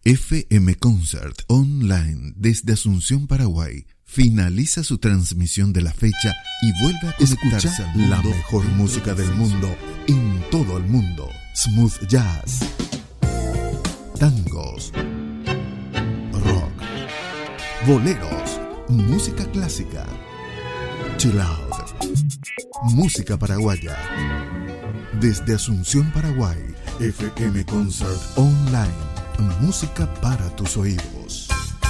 FM Concert Online desde Asunción, Paraguay, finaliza su transmisión de la fecha y vuelve a conectarse a la mejor música del mundo en todo el mundo. Smooth jazz, tangos, rock, boleros, música clásica, chill out, música paraguaya. Desde Asunción, Paraguay, FM Concert Online, música para tus oídos.